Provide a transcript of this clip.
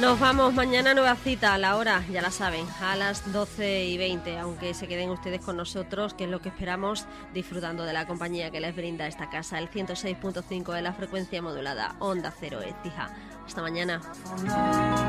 Nos vamos, mañana nueva cita, a la hora, ya la saben, a las 12:20, aunque se queden ustedes con nosotros, que es lo que esperamos, disfrutando de la compañía que les brinda esta casa, el 106.5 de la frecuencia modulada, Onda Cero Écija. Hasta mañana.